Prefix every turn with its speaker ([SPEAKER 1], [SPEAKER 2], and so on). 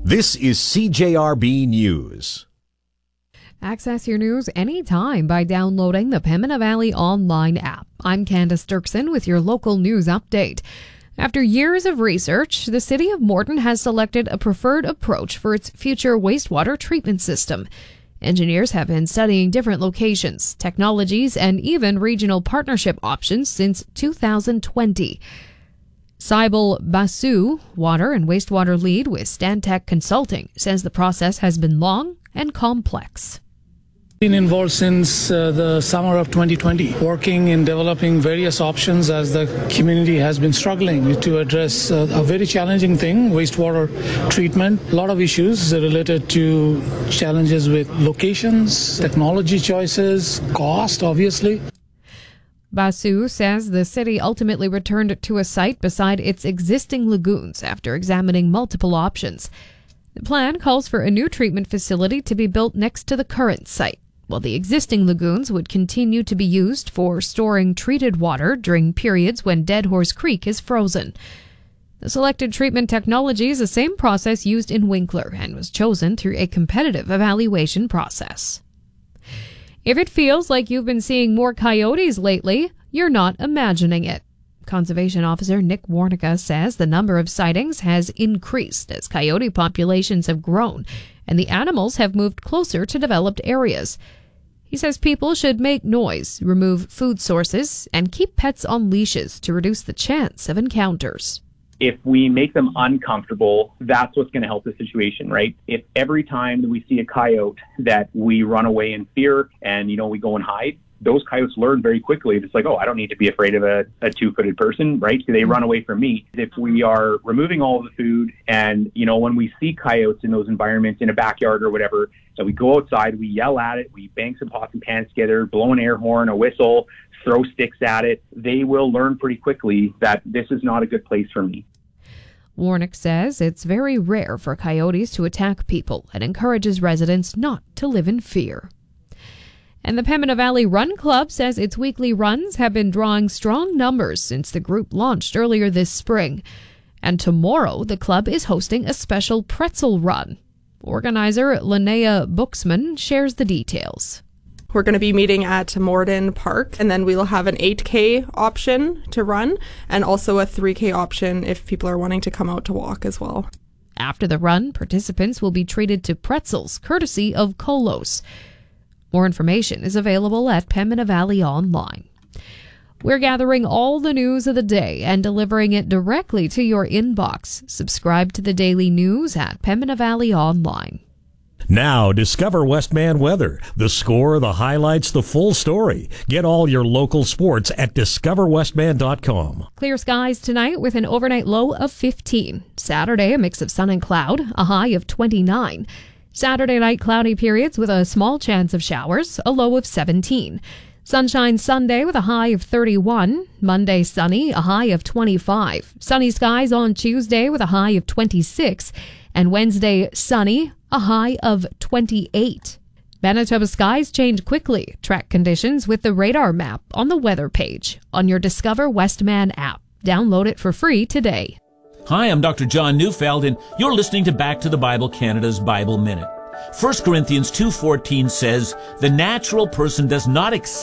[SPEAKER 1] This is CJRB News.
[SPEAKER 2] Access your news anytime by downloading the Pembina Valley Online app. I'm Candace Dirksen with your local news update. After years of research, the City of Morton has selected a preferred approach for its future wastewater treatment system. Engineers have been studying different locations, technologies, and even regional partnership options since 2020. Saibal Basu, water and wastewater lead with Stantec Consulting, says the process has been long and complex.
[SPEAKER 3] Been involved since the summer of 2020, working in developing various options as the community has been struggling to address a very challenging thing, wastewater treatment. A lot of issues related to challenges with locations, technology choices, cost, obviously.
[SPEAKER 2] Basu says the city ultimately returned to a site beside its existing lagoons after examining multiple options. The plan calls for a new treatment facility to be built next to the current site, while the existing lagoons would continue to be used for storing treated water during periods when Dead Horse Creek is frozen. The selected treatment technology is the same process used in Winkler and was chosen through a competitive evaluation process. If it feels like you've been seeing more coyotes lately, you're not imagining it. Conservation Officer Nick Warnica says the number of sightings has increased as coyote populations have grown and the animals have moved closer to developed areas. He says people should make noise, remove food sources, and keep pets on leashes to reduce the chance of encounters.
[SPEAKER 4] If we make them uncomfortable, that's what's going to help the situation, right? If every time that we see a coyote that we run away in fear and, we go and hide, those coyotes learn very quickly. It's like, I don't need to be afraid of a two-footed person, right? They run away from me. If we are removing all of the food and, when we see coyotes in those environments in a backyard or whatever, so we go outside, we yell at it, we bang some pots and pans together, blow an air horn, a whistle, throw sticks at it, they will learn pretty quickly that this is not a good place for me.
[SPEAKER 2] Warnick says it's very rare for coyotes to attack people and encourages residents not to live in fear. And the Pembina Valley Run Club says its weekly runs have been drawing strong numbers since the group launched earlier this spring. And tomorrow, the club is hosting a special pretzel run. Organizer Linnea Buxman shares the details.
[SPEAKER 5] We're going to be meeting at Morden Park, and then we'll have an 8K option to run and also a 3K option if people are wanting to come out to walk as well.
[SPEAKER 2] After the run, participants will be treated to pretzels courtesy of Kolos. More information is available at Pembina Valley Online. We're gathering all the news of the day and delivering it directly to your inbox. Subscribe to the daily news at Pembina Valley Online.
[SPEAKER 6] Now, discover Westman weather. The score, the highlights, the full story. Get all your local sports at discoverwestman.com.
[SPEAKER 2] Clear skies tonight with an overnight low of 15. Saturday, a mix of sun and cloud, a high of 29. Saturday night, cloudy periods with a small chance of showers, a low of 17. Sunshine Sunday with a high of 31. Monday, sunny, a high of 25. Sunny skies on Tuesday with a high of 26. And Wednesday, sunny, a high of 28. Manitoba skies change quickly. Track conditions with the radar map on the weather page on your Discover Westman app. Download it for free today.
[SPEAKER 7] Hi, I'm Dr. John Neufeld, and you're listening to Back to the Bible Canada's Bible Minute. 1 Corinthians 2:14 says, "The natural person does not accept